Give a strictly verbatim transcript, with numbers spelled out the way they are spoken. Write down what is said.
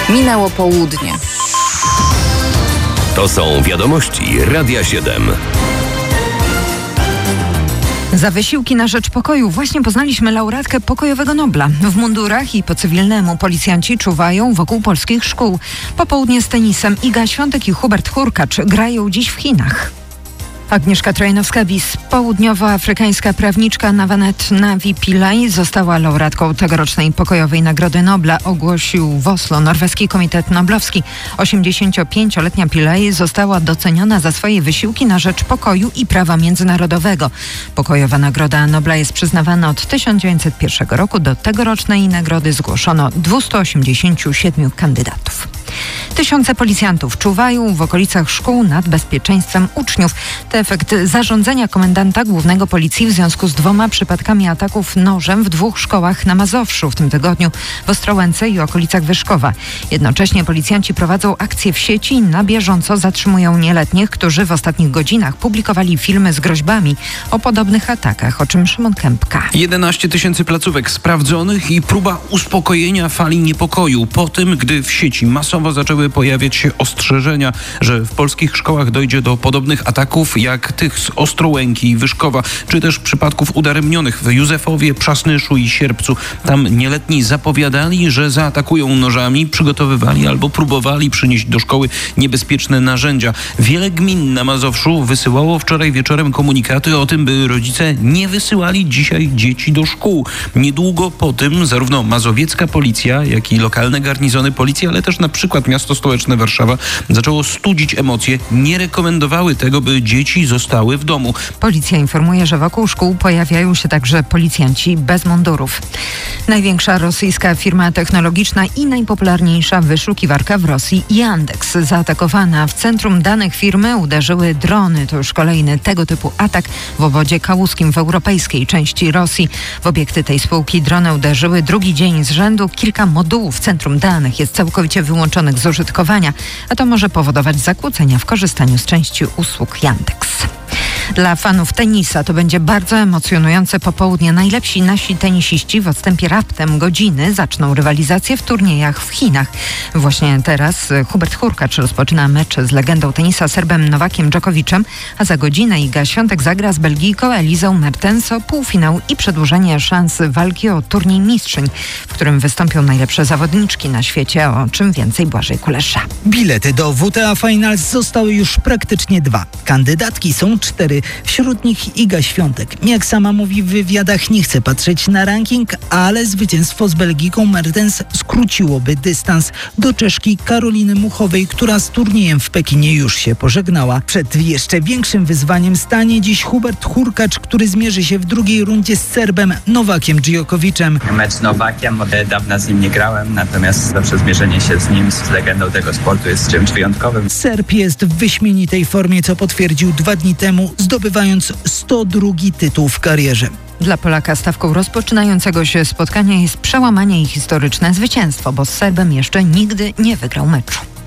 Minęło południe. To są wiadomości Radia siedem. Za wysiłki na rzecz pokoju właśnie poznaliśmy laureatkę Pokojowego Nobla. W mundurach i po cywilnemu policjanci czuwają wokół polskich szkół. Popołudnie z tenisem Iga Świątek i Hubert Hurkacz grają dziś w Chinach. Agnieszka Trojanowska-Wiss, południowoafrykańska prawniczka Nawanet Navi Pillay, została laureatką tegorocznej Pokojowej Nagrody Nobla, ogłosił w Oslo norweski Komitet Noblowski. osiemdziesięciopięcioletnia Pillay została doceniona za swoje wysiłki na rzecz pokoju i prawa międzynarodowego. Pokojowa Nagroda Nobla jest przyznawana od tysiąc dziewięćset pierwszego roku. Do tegorocznej nagrody zgłoszono dwieście osiemdziesięciu siedmiu kandydatów. Tysiące policjantów czuwają w okolicach szkół nad bezpieczeństwem uczniów. To efekt zarządzenia komendanta głównego policji w związku z dwoma przypadkami ataków nożem w dwóch szkołach na Mazowszu w tym tygodniu, w Ostrołęce i okolicach Wyszkowa. Jednocześnie policjanci prowadzą akcje w sieci i na bieżąco zatrzymują nieletnich, którzy w ostatnich godzinach publikowali filmy z groźbami o podobnych atakach, o czym Szymon Kępka. jedenaście tysięcy placówek sprawdzonych i próba uspokojenia fali niepokoju po tym, gdy w sieci masowo zaczęły pojawiać się ostrzeżenia, że w polskich szkołach dojdzie do podobnych ataków jak tych z Ostrołęki i Wyszkowa, czy też przypadków udaremnionych w Józefowie, Przasnyszu i Sierpcu. Tam nieletni zapowiadali, że zaatakują nożami, przygotowywali albo próbowali przynieść do szkoły niebezpieczne narzędzia. Wiele gmin na Mazowszu wysyłało wczoraj wieczorem komunikaty o tym, by rodzice nie wysyłali dzisiaj dzieci do szkół. Niedługo po tym zarówno mazowiecka policja, jak i lokalne garnizony policji, ale też na przykład miasto stołeczne Warszawa zaczęło studzić emocje, nie rekomendowały tego, by dzieci zostały w domu. Policja informuje, że wokół szkół pojawiają się także policjanci bez mundurów. Największa rosyjska firma technologiczna i najpopularniejsza wyszukiwarka w Rosji, Yandex, zaatakowana. W centrum danych firmy uderzyły drony. To już kolejny tego typu atak w obwodzie kałuskim w europejskiej części Rosji. W obiekty tej spółki drony uderzyły drugi dzień z rzędu. Kilka modułów centrum danych jest całkowicie wyłączonych z użytkowania, a to może powodować zakłócenia w korzystaniu z części usług Yandex. Dla fanów tenisa to będzie bardzo emocjonujące popołudnie. Najlepsi nasi tenisiści w odstępie raptem godziny zaczną rywalizację w turniejach w Chinach. Właśnie teraz Hubert Hurkacz rozpoczyna mecz z legendą tenisa Serbem Nowakiem Dżokowiczem, a za godzinę Iga Świątek zagra z Belgijką Elizą Mertens o półfinał i przedłużenie szans walki o turniej mistrzyń, w którym wystąpią najlepsze zawodniczki na świecie. O czym więcej Błażej Kulesza. Bilety do W T A Finals zostały już praktycznie dwa. Kandydatki są cztery. Wśród nich Iga Świątek. Jak sama mówi w wywiadach, nie chce patrzeć na ranking, ale zwycięstwo z Belgijką Mertens skróciłoby dystans do Czeszki Karoliny Muchowej, która z turniejem w Pekinie już się pożegnała. Przed jeszcze większym wyzwaniem stanie dziś Hubert Hurkacz, który zmierzy się w drugiej rundzie z Serbem Nowakiem Dżokowiczem. Mecz z Nowakiem, od dawna z nim nie grałem, natomiast zawsze zmierzenie się z nim, z legendą tego sportu jest czymś wyjątkowym. Serb jest w wyśmienitej formie, co potwierdził dwa dni temu, zdobywając sto drugi tytuł w karierze. Dla Polaka stawką rozpoczynającego się spotkania jest przełamanie i historyczne zwycięstwo, bo z Serbem jeszcze nigdy nie wygrał meczu.